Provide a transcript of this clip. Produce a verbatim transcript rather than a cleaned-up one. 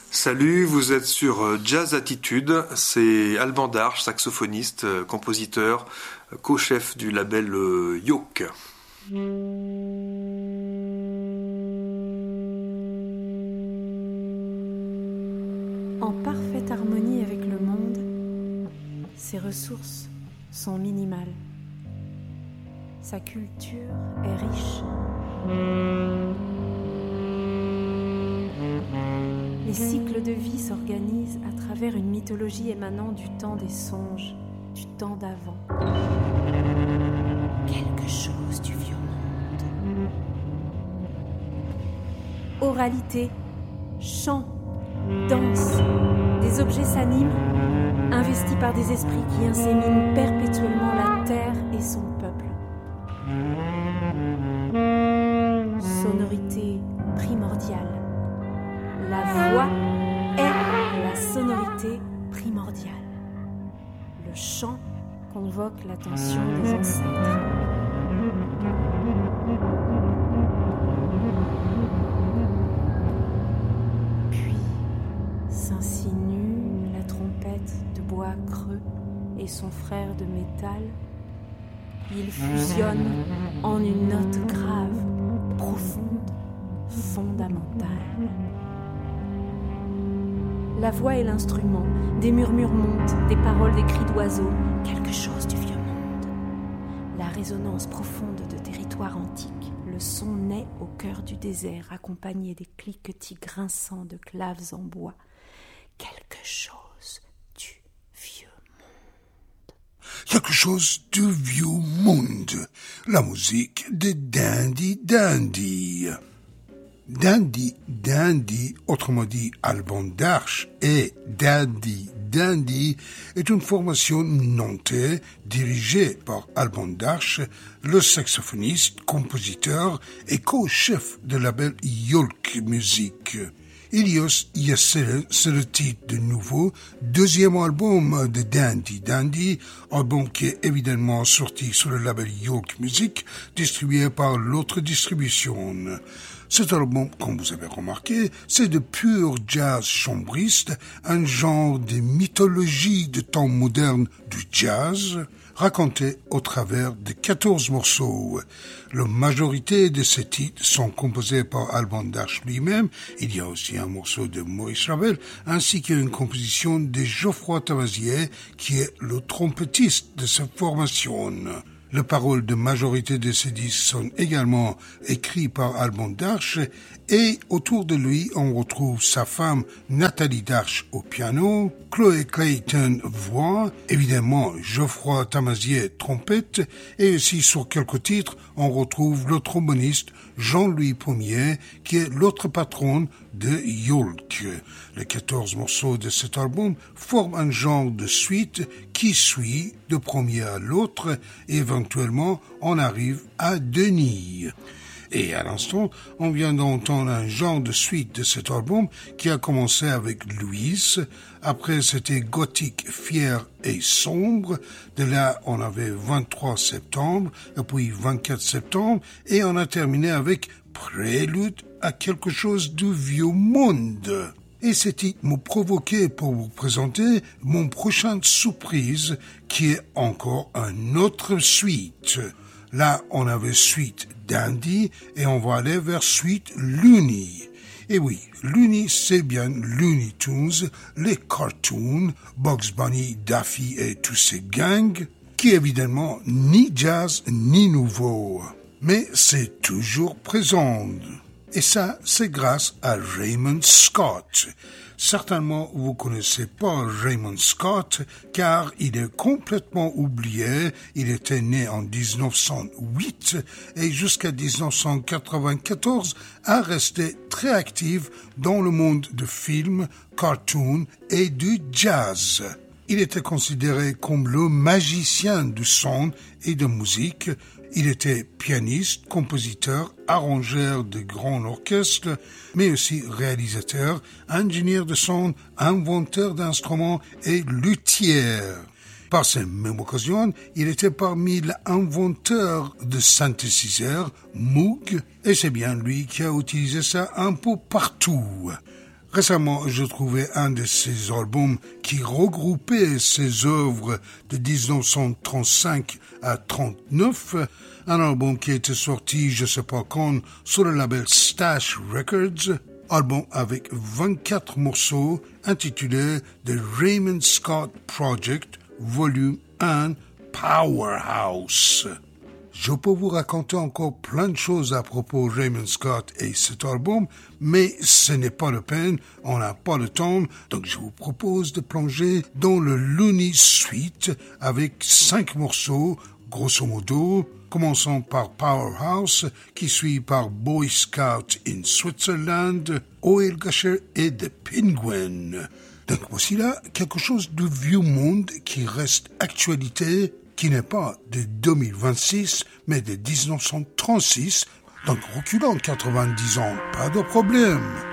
Salut, vous êtes sur Jazz Attitude, c'est Alban Darche, saxophoniste, compositeur, co-chef du label Yoke. En parfaite harmonie avec le monde, ses ressources sont minimales. Sa culture est riche. Les cycles de vie s'organisent à travers une mythologie émanant du temps des songes, du temps d'avant. Quelque chose du vieux monde. Oralité, chant, danse, des objets s'animent, investis par des esprits qui inséminent perpétuellement la terre et son peuple. Sonorité primordiale. La voix est la sonorité primordiale. Le chant convoque l'attention des ancêtres. Puis s'insinue la trompette de bois creux et son frère de métal. Ils fusionnent en une note grave, profonde, fondamentale. La voix est l'instrument, des murmures montent, des paroles, des cris d'oiseaux, quelque chose du vieux monde. La résonance profonde de territoires antiques, le son naît au cœur du désert, accompagné des cliquetis grinçants de claves en bois. Quelque chose du vieux monde. Quelque chose du vieux monde. La musique de Dandy Dandy. Dandy Dandy, autrement dit Alban Darche, et Dandy Dandy est une formation nantaise dirigée par Alban Darche, le saxophoniste, compositeur et co-chef de label Yoke Music. Ilios Yassel, c'est le titre du nouveau deuxième album de Dandy Dandy, album qui est évidemment sorti sur le label Yoke Music, distribué par l'autre distribution. Cet album, comme vous avez remarqué, c'est de pur jazz chambriste, un genre de mythologie de temps moderne du jazz, raconté au travers de quatorze morceaux. La majorité de ces titres sont composés par Alban Darche lui-même. Il y a aussi un morceau de Maurice Ravel, ainsi qu'une composition de Geoffroy Tamazier, qui est le trompettiste de cette formation. Les paroles de majorité de ces disques sont également écrites par Alban Darche et autour de lui, on retrouve sa femme Nathalie Darche au piano, Chloé Clayton voix, évidemment Geoffroy Tamazier trompette et aussi sur quelques titres, on retrouve le tromboniste Jean-Louis Pommier qui est l'autre patron de Yoke. Les quatorze morceaux de cet album forment un genre de suite qui suit de premier à l'autre et éventuellement on arrive à Denis. Et à l'instant, on vient d'entendre un genre de suite de cet album qui a commencé avec Louise. Après, c'était Gothique, fier et sombre. De là, on avait vingt-trois septembre, et puis vingt-quatre septembre, et on a terminé avec Prélude à quelque chose du vieux monde. Et ces titres m'ont provoqué pour vous présenter mon prochaine surprise, qui est encore un autre suite. Là, on avait suite Dandy et on va aller vers suite Looney. Et oui, Looney, c'est bien Looney Tunes, les cartoons, Bugs Bunny, Daffy et tous ces gangs, qui évidemment ni jazz ni nouveau. Mais c'est toujours présent. Et ça, c'est grâce à Raymond Scott. Certainement, vous connaissez pas Raymond Scott, car il est complètement oublié. Il était né en dix-neuf cent huit et jusqu'à dix-neuf cent quatre-vingt-quatorze a resté très actif dans le monde du film, cartoon et du jazz. Il était considéré comme le magicien du son et de musique. Il était pianiste, compositeur, arrangeur de grands orchestres, mais aussi réalisateur, ingénieur de son, inventeur d'instruments et luthier. Par cette même occasion, il était parmi les inventeurs de synthétiseurs, Moog, et c'est bien lui qui a utilisé ça un peu partout. Récemment, je trouvais un de ces albums qui regroupait ses œuvres de dix-neuf cent trente-cinq à trente-neuf, un album qui était sorti, je sais pas quand, sur le label Stash Records, album avec vingt-quatre morceaux intitulé The Raymond Scott Project, volume un, Powerhouse. Je peux vous raconter encore plein de choses à propos de Raymond Scott et cet album, mais ce n'est pas la peine, on n'a pas le temps, donc je vous propose de plonger dans le Looney Suite avec cinq morceaux, grosso modo, commençant par Powerhouse, qui suit par Boy Scout in Switzerland, Oil Gusher et The Penguin. Donc voici là quelque chose de vieux monde qui reste actualité, qui n'est pas de deux mille vingt-six, mais de dix-neuf cent trente-six, donc reculant quatre-vingt-dix ans, pas de problème.